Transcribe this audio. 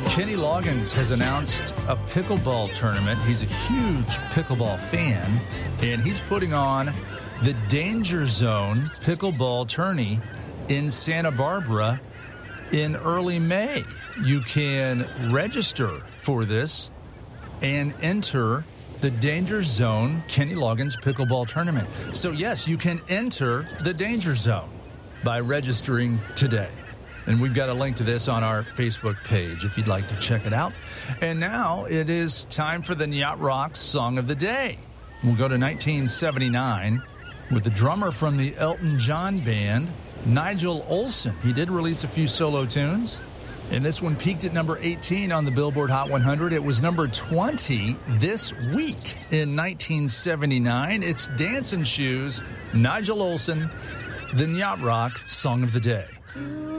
Kenny Loggins has announced a pickleball tournament. He's a huge pickleball fan, and he's putting on the Danger Zone Pickleball Tourney in Santa Barbara in early May. You can register for this and enter the Danger Zone Kenny Loggins Pickleball Tournament. So, yes, you can enter the Danger Zone by registering today. And we've got a link to this on our Facebook page if you'd like to check it out. And now it is time for the Yacht Rock Song of the Day. We'll go to 1979 with the drummer from the Elton John Band, Nigel Olsson. He did release a few solo tunes, and this one peaked at number 18 on the Billboard Hot 100. It was number 20 this week in 1979. It's Dancing Shoes, Nigel Olsson, the Yacht Rock Song of the Day.